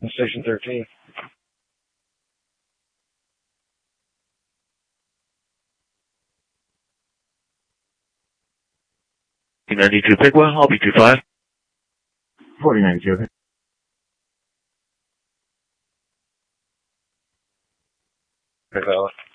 Station 13. 92 Pigwa, I'll be 25. 4092, okay. Big fella.